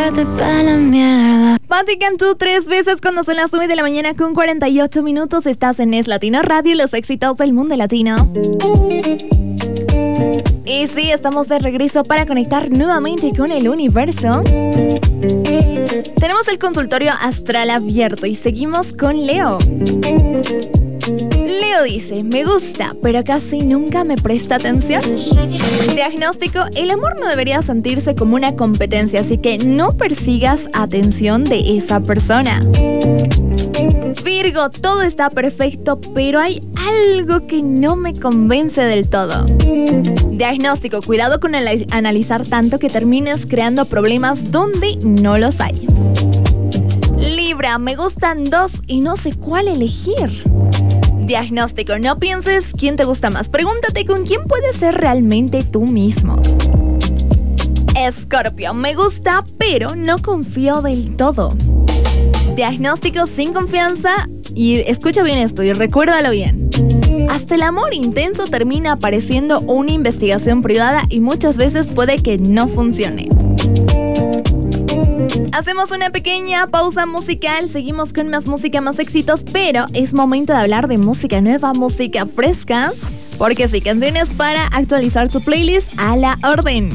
vete pa' la mierda. Patti Cantú 3 veces cuando son las 9 de la mañana con 48 minutos. Estás en Es Latino Radio, los éxitos del mundo latino. Y sí, estamos de regreso para conectar nuevamente con el universo. Tenemos el consultorio astral abierto y seguimos con Leo. Leo dice, me gusta, pero casi nunca me presta atención. Diagnóstico, el amor no debería sentirse como una competencia, así que no persigas atención de esa persona. Virgo, todo está perfecto, pero hay algo que no me convence del todo. Diagnóstico, cuidado con analizar tanto que termines creando problemas donde no los hay. Libra, me gustan dos y no sé cuál elegir. Diagnóstico, no pienses quién te gusta más, pregúntate con quién puedes ser realmente tú mismo. Escorpio, me gusta, pero no confío del todo. Diagnóstico, sin confianza, y escucha bien esto y recuérdalo bien. Hasta el amor intenso termina pareciendo una investigación privada y muchas veces puede que no funcione. Hacemos una pequeña pausa musical, seguimos con más música, más éxitos, pero es momento de hablar de música nueva, música fresca, porque sí, canciones para actualizar tu playlist a la orden.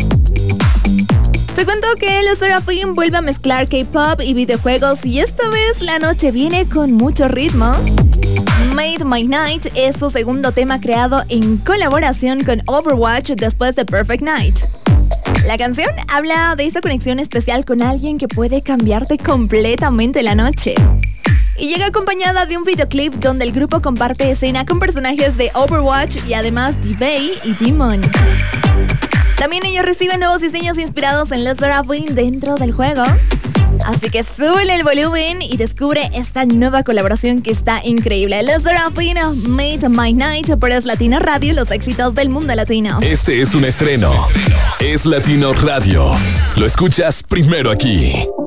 Te cuento que LE SSERAFIM vuelve a mezclar K-pop y videojuegos y esta vez la noche viene con mucho ritmo. Made My Night es su segundo tema creado en colaboración con Overwatch después de Perfect Night. La canción habla de esa conexión especial con alguien que puede cambiarte completamente la noche. Y llega acompañada de un videoclip donde el grupo comparte escena con personajes de Overwatch y además D.Va y Demon. También ellos reciben nuevos diseños inspirados en LE SSERAFIM dentro del juego. Así que súbele el volumen y descubre esta nueva colaboración que está increíble. LE SSERAFIM, Made My Night, por Es Latino Radio, los éxitos del mundo latino. Este es un estreno. Es Latino Radio. Lo escuchas primero aquí.